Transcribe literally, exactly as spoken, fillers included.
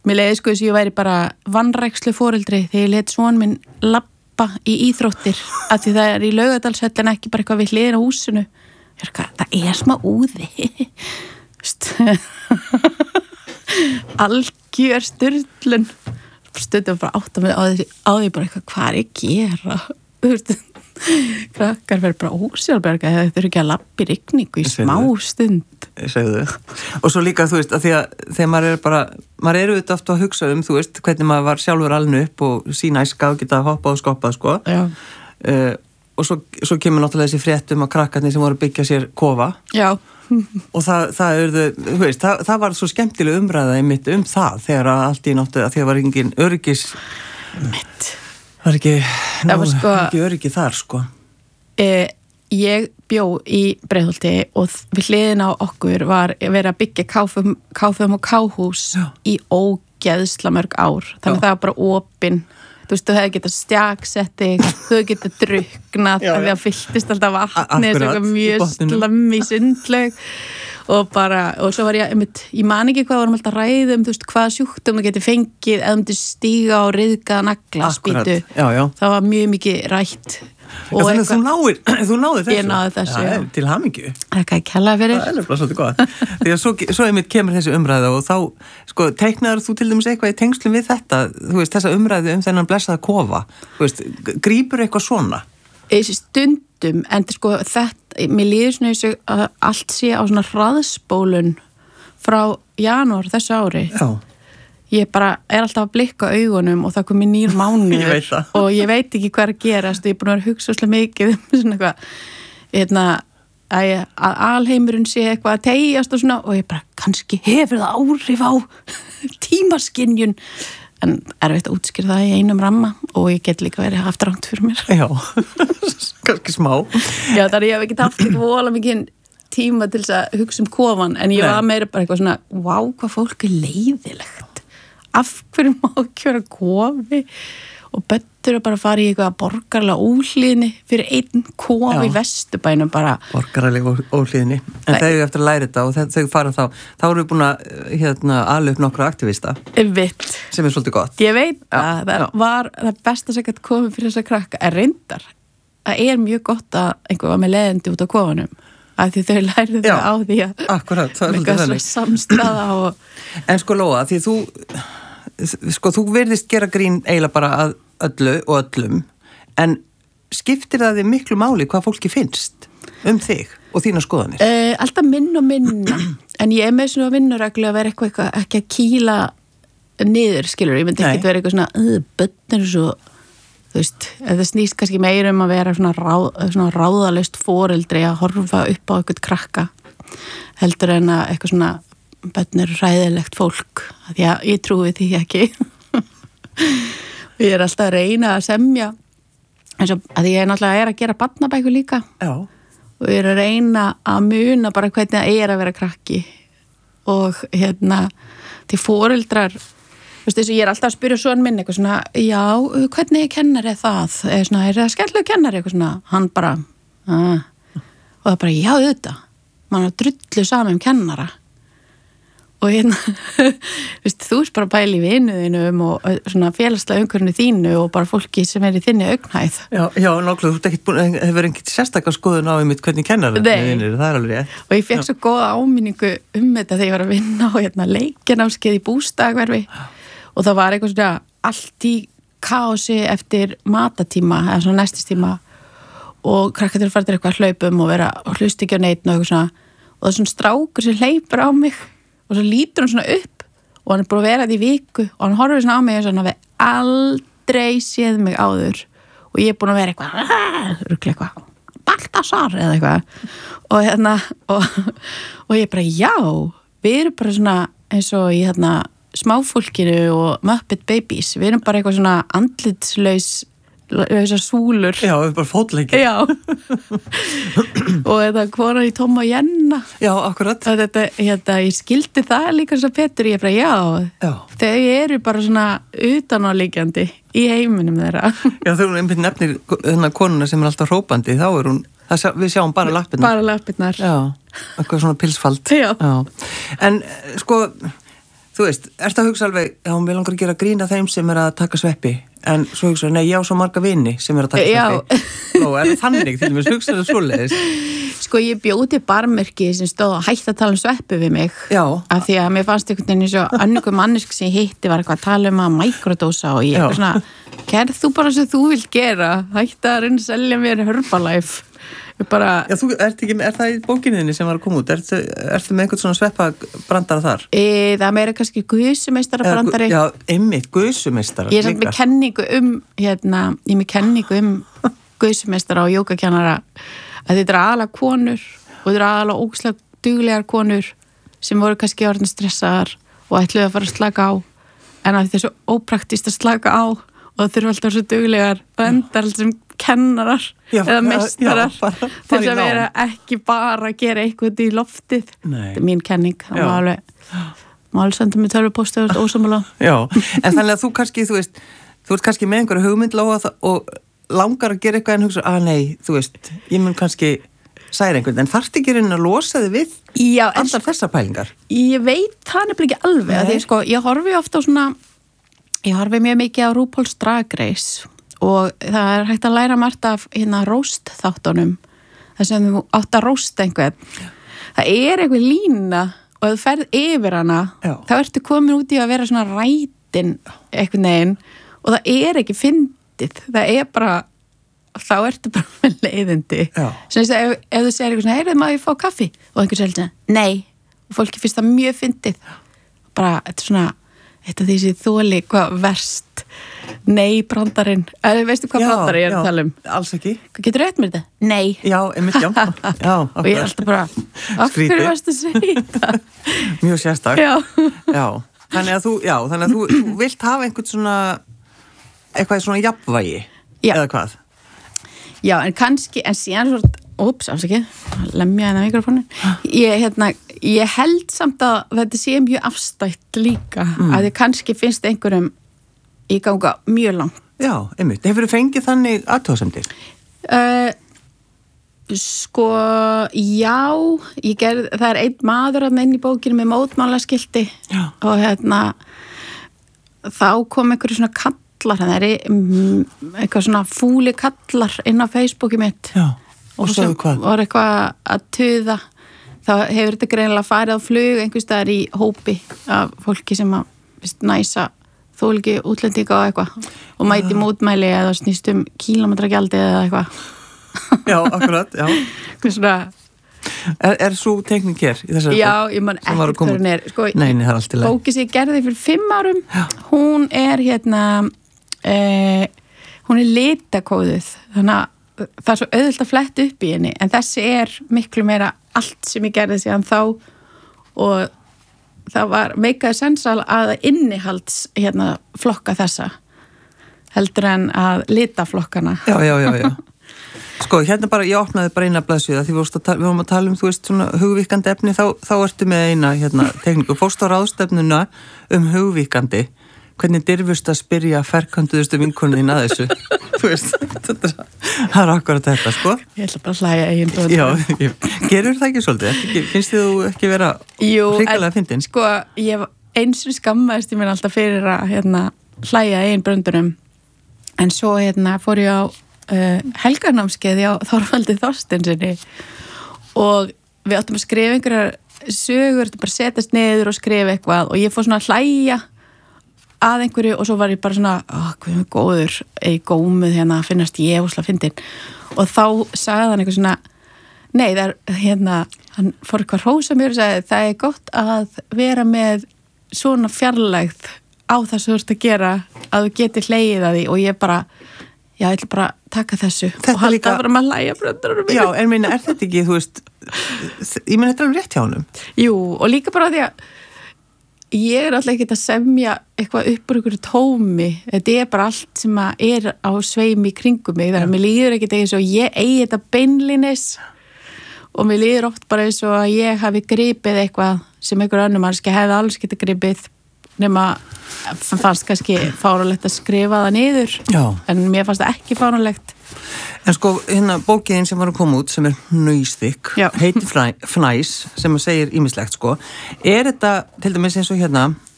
mér leiði sko þess að ég væri bara vanrækslu foreldri þegar ég let son minn labba í íþróttir af því það er í Laugardalshöll en ekki bara eitthvað við hliðina á húsinu. Ég er hvað, það er smá úði. Algjör sturlun. Stundum bara átta mig á því, á því bara eitthvað, hvað er ég að gera? Þú veist, krakkar verður bara ósjálfberga eða þau eru ekki að labba í rigningu í smá stund. Segðu þau. Og svo líka, þú veist, að því að þegar maður er bara, maður er auðvitað oft að hugsa um, þú veist, hvernig maður var sjálfur alveg upp og sína æska og geta hoppað og skoppað, sko. Já. Uh, og svo, svo kemur náttúrulega þessi frétt um að krakkarnir sem voru að byggja sér kofa. Já. Og það, það, er, þú veist, það, það var svo skemmtileg umræða einmitt um það þegar allt í náttu að því að var engin öryggis mitt var ekki, ná, var sko, ekki öryggi þar sko eh, ég bjó í Breiðholti og við hliðina á okkur var verið að byggja káfum, káfum og káhús Já. Í ógeðsla mörg ár þannig Já. Það var bara opinn þú veist, þú hefði getað stjaksetti þú hefði getað drukknað af því að fylltist alltaf vatni eitthvað mjög slammi sundlaug og bara, og svo var ég einmitt, ég man ekki hvað varum alltaf ræðum, þú veist, hvað sjúkdóm þú getið fengið eða um þú stíga og ryðgaða naglaspýtu það var mjög mikið rætt og þannig að þú náir, þú náði þessu ég náði þessu, já, já. Til hamingju það er ekki kærlega fyrir það er nefnilega svolítið gott því að svo, svo einmitt kemur þessi umræða og þá, sko, teiknaður þú til dæmis eitthvað í tengslum við þetta, þú veist, þessa umræðu um þennan blessaða kofa, þú veist, grípur eitthvað svona? Stundum, en sko þetta, mér líður svona þessu að allt sé á svona hraðspólun frá janúar þessu ári já ég bara er alltaf að blikka augunum og það komi nýr mánuður og ég veit ekki hvað er að gerast og ég er búin að vera að hugsa svolítið mikið um svona eitthvað hérna, að, ég, að alheimurinn sé eitthvað að teyjast og svona og ég bara, kannski hefur það áhrif á tímaskynjun en erfitt að útskýra það í einum ramma og ég get líka verið haft rangt fyrir mér Já, kannski smá Já, þannig ég hef ekki haft ekki vola mikið tíma til þess að hugsa um kofan en ég Nei. Var meira bara eitthvað svona vá, hvað fólk er leiðilegt af hverju má ekki vera kofi og böttur að bara fara í eitthvað borgarlega óhlýðni fyrir einn kofi í Vesturbænum bara. Borgarlega óhlýðni. En þau eru eftir að læra þetta og þau fara þá, þá eru við búin að hérna, ala upp nokkra aktivista. Vitt. Sem er svolítið gott. Ég veit já, að það já. Var það besta sem gætt komið fyrir þessa krakka er reyndar. Það er mjög gott að einhver var með leiðindi út á kofanum. Af því þau lærðu þau á því að akkurat, það er svolítið þannig. Samstaða og... En sko Lóa, því þú sko, þú virðist gera grín eiginlega bara að öllu og öllum en skiptir það þig miklu máli hvað fólki finnst um þig og þína skoðanir? Uh, alltaf minn og minna en ég er með svona vinnureglu að vera eitthvað, eitthvað ekki að kýla niður, skilur, ég myndi ekki vera eitthvað svona uh, bönnir svo þú veist, það snýst kannski meira um að vera svona, ráð, svona ráðalaust foreldri að horfa upp á eitthvað krakka heldur en að eitthvað svona börn eru hræðilegt fólk því að ég trúi því ekki og ég er alltaf að reyna að semja eins og að ég er náttúrulega er að gera barnabækur líka Já. Og ég er að reyna að muna bara hvernig það er að vera krakki og hérna til foreldrar þú veist þess að ég er alltaf að spyrja son minn eitthvað svona já, hvernig kennar er það eða svona, er það skemmtilega kennar eitthvað svona hann bara ah. og það bara, já þetta mann er drullu saman um kennara og hérna, veist, þú erst bara að pæla í vinuðinum og svona félagslega umhverfinu þínu og bara fólki sem er í þinni augnhæð. Já, já, nákvæmlega, þú ert ekkert búin, hefur ekkert sérstaklega skoðun á einmitt hvernig kennar þetta vinnir, það er alveg rétt. Og ég fekk svo góða áminningu um þetta þegar ég var að vinna á hérna, leikjanámskeið í Bústaðahverfi og það var eitthvað svona allt í kaosi eftir matatíma eða svona næstistíma og krakkarnir farið eitthvað hlaupum og vera og hlusta ekki á neitt og eitthvað svona og það er svona strákur sem hleypur á mig og svo lítur hann svona upp og hann er búin að vera þetta í viku og hann horfir svona á mig og hann hafi aldrei séð mig áður og ég er búin að vera eitthvað rugla eitthvað, Baltasar eða eitthvað og hérna og, og ég bara já við erum bara svona eins og í hérna smáfólkinu og Muppet Babies við erum bara eitthvað svona andlitslaus þessar súlur já, við erum bara fótleikir já og þetta konar í Tom og Jenna já, akkurat og þetta, hérna, ég skildi það líka svo Petur ég bara, já, já. þau eru bara svona utanáliggjandi í heiminum þeirra já, þau eru einmitt nefnir þennan konuna sem er alltaf hrópandi, þá er hún það, við sjáum bara lappirnar bara lappirnar já, eitthvað svona pilsfald já. já, en sko þú veist, ertu að hugsa alveg, já, mér langar að gera grína þeim sem er að taka sveppi, en svo hugsa, nei, já, svo marga vini sem er að taka sveppi. Nú, er það þannig, til mér hugsa það svoleiðis. Sko, ég bjóti barmerki sem stóð að hætta að tala um sveppi við mig. Já. Af því að mér fannst einhvern veginn eins og annarku mannesk sem ég hitti var eitthvað að tala um að mikrodósa og ég eitthvað svona, gerð þú bara sem þú vilt gera, hætta að reyna að selja mér Herbalife. Bara, já, þú ert ekki, er það í bókinniðinni sem var að koma út? Ertu, ertu með einhvern svona sveppabrandara þar? E, það er meira kannski guðsumeistara brandari. Já, einmitt, guðsumeistara. Ég er samt með kenningu um, hérna, ég er með kenningu um guðsumeistara og jógakennara að þetta er aðalega konur og þetta er aðalega ógeðslega duglegar konur sem voru kannski orðin stressaðar og ætluðu að fara að slaka á en að þetta er svo ópraktist að slaka á og það þurfa alltaf svo duglegar og endar alltaf sem kennarar já, eða meistarar já, bara, bara til þess að vera ekki bara að gera eitthvað í loftið. Nei. Þetta er mín kenning, það var alveg má alveg senda mig tölvupósti og ósammála. Já, en þannig að þú kannski, þú veist þú ert kannski með einhverju hugmyndlóa og langar að gera eitthvað en hugsa, að nei, þú veist, ég mun kannski særa einhvern, en þarftu ekki reyna að losa þig við já, allar þessar pælingar? Ég veit það nefnilega ekki alveg, að því sko, ég horfi ofta á svona ég horfi mjög mikið á RuPaul's Drag Race og það er hægt að læra margt af hérna róst þáttunum þess að þú átt að rósta einhvern það er einhver lína og ef þú ferð yfir hana já. Þá ertu komin út í að vera svona rætin einhvern veginn og það er ekki fyndið, það er bara þá ertu bara með leiðindi sem þess að ef, ef þú segir eitthvað svona heyrðu maður ég fá kaffi og einhver segir svona nei og fólki finnst það mjög fyndið bara þetta er svona þetta því sem þóli hvað verst nei brandarinn, eða veistu hvað brandari ég er að tala um? Alls ekki. Hvað getur rétt með þetta? Nei. Já, einmitt, já. já og ég er alltaf bara, af hverju varst að segja þetta? Mjög sérstak. Já. já. Þannig að þú, já, þannig að þú, þú vilt hafa einhvern svona eitthvað svona jafnvægi, já. Eða hvað? Já, en kannski, en síðan svona Úps, afsakið, lemja hennar mikrofónin. Ég, hérna, ég held samt að þetta sé mjög afstætt líka, mm. að þið kannski finnst einhverjum í ganga mjög langt. Já, einmitt. Hefur þið fengið þannig aðtóðsendir? Uh, sko, já, ég gerð, það er einn maður að inn í bókinu með mótmálaskilti já. Og hérna, þá kom einhverju svona kallar, það er eitthvað svona fúli kallar inn á Facebooki mitt. Já. Og svo var eitthvað að tuða þá hefur þetta greinilega farið á flug einhvers staðar í hópi af fólki sem að vist, næsa þóliki útlendinga og eitthvað og mæti mótmæli eða snýst um kílómetragjaldi eða eitthvað Já, akkurat, já svona, Er, er svo tekník hér í þessari bók? Já, ég man ekkert hvað hún er sko, Nei, nei, það er allt í lagi Bókið sem ég gerði fyrir fimm árum já. Hún er hérna eh, hún er litakóðuð þannig að það er svo auðvitað að fletta upp í henni en þessi er miklu meira allt sem ég gerði síðan þá og það var meikaði sensal að innihalds hérna flokka þessa heldur en að lita flokkana Já, já, já, já Sko, hérna bara, ég opnaði bara eina blaðsíða því við vorum að tala um, þú veist, svona hugvíkandi efni þá, þá ertu með eina, hérna, tekníku fórst á ráðstefnuna um hugvíkandi hvernig dirfust að spyrja ferkantuðustu vinkonið að þessu þú veist, þetta er, það er akkurat þetta, sko. Ég ætla bara að hlæja eigin bróðum. Já, ég, gerur það ekki svolítið? Ekki, finnst þið þú ekki vera hrikalega fyndin? Sko, ég eins og skammaðist ég mér alltaf fyrir að hérna, hlæja eigin bröndurum en svo hérna fór ég á uh, helgarnámskeiði á Þorvaldi Þorsteinsinni og við áttum að skrifa einhverjar sögur, bara setjast niður og skrifa eitthvað og ég fór svona að hlæja að einhverju og svo var ég bara svona oh, hvað er góður, ei gómið hérna að finnast ég úsla fyndin og þá sagði hann eitthvað svona nei það er hérna, hann fór eitthvað hrósa mér og sagði það er gott að vera með svona fjarlægð á það sem þú ert að gera að þú getur hlegið að því og ég bara já, ég ætla bara að taka þessu þetta og halda líka... bara maður hlæja bröndurum Já, en meina, er þetta ekki, þú veist ég meina, þetta er alveg rétt hjá honum Jú, og líka bara því að ég er alltaf ekki að semja eitthvað upp úr ykkur tómi, þetta er bara allt sem er á sveimi í kringum mig, þannig að mér líður ekkert eins og ég eigi þetta beinlinis og mér líður oft bara eins og að ég hafi gripið eitthvað sem einhver annar mannski hefði alls geta gripið nema fannst kannski fáránlegt að skrifa það niður Já. En mér fannst það ekki fáránlegt En sko, hérna bókiðin sem var að koma út sem er hnauðsþykk, heitir Fnæs sem að segir ýmislegt sko, er þetta til dæmis eins og hérna